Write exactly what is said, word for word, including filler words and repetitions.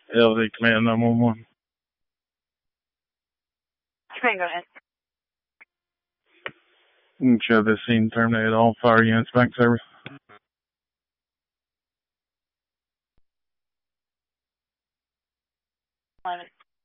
L V Command nine one one. Command, go ahead. You can show this scene, terminate all fire units back service. Eleven.